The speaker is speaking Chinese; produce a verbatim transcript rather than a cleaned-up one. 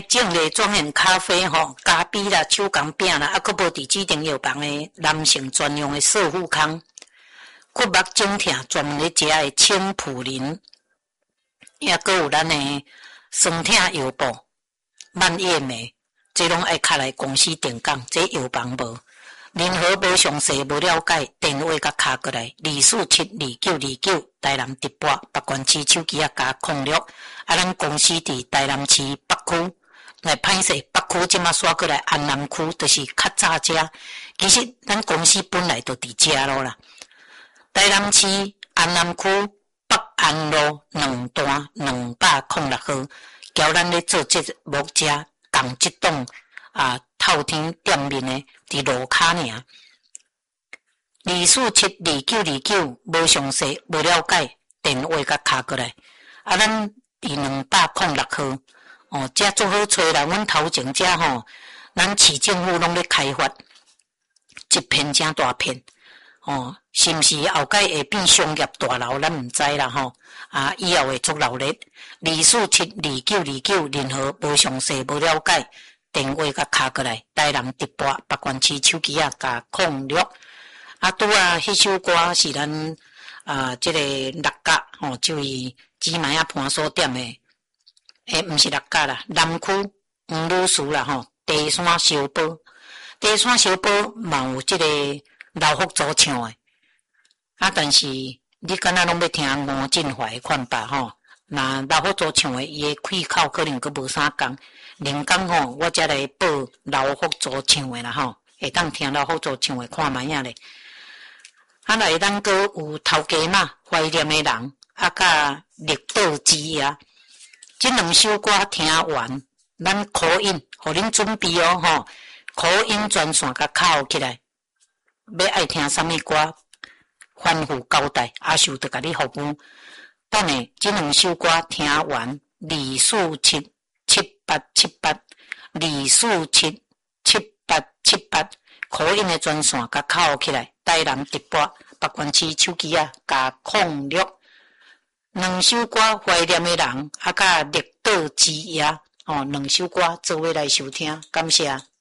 种类庄园咖啡吼、咖啡啦、手工饼啦，啊，佫无伫指定药房的男性专用的瘦腹康，骨目肿痛专门咧食的清普林，也佫有咱的酸痛药布、蔓叶莓，这拢爱卡来公司定岗，这药房无。任何无详细、无了解，电话甲卡过来，二四七二九二九，台南直播北关市手机啊加空六，啊，咱公司伫台南市北区，来歹势北区即马刷过来安南区，就是较早遮。其实咱公司本来就伫遮咯啦。台南市安南区北安路两段两百零六号，交咱咧做节目遮共即栋啊透天店面诶。伫路骹尔，二四七二九二九，无详细无了解，电话甲卡过来。啊，咱伫两百零六号，哦，遮做好找啦。阮头前遮吼，咱市政府拢咧开发一片正大片，哦，是毋是后盖会变商业大楼，咱毋知啦吼。啊，以后会做闹热。二四七二九二九，任何无详细无了解。电话甲卡过来，台南直播北关市手机啊加空六，啊拄啊，迄首歌是咱啊即、這个六甲吼、哦，就是芝麻啊盘锁店诶，诶，毋是六甲啦，南区黄女士啦吼，地山小宝，地山小宝嘛有即个老福州唱诶，啊，但是你敢若拢要听吴振怀诶款吧吼，那老福州唱诶，伊诶开口可能佫无啥共。另讲吼，我才来报老福州唱的啦吼，会当听老福州唱的看卖啊咧。啊来咱阁有头家嘛，怀念的人，啊甲绿岛之夜，这两首歌听完，咱口音，互恁准备哦吼，口音专线甲敲起来，要爱听啥物歌，吩咐交代，阿秀就甲你服务。等下这两首歌听完，二四七。七八七八二四七七八七八，口音的专线甲敲起来，台南直播北关市手机啊加空六，两首歌怀念的人啊甲绿岛之夜哦，两首歌做伙来收听，感谢。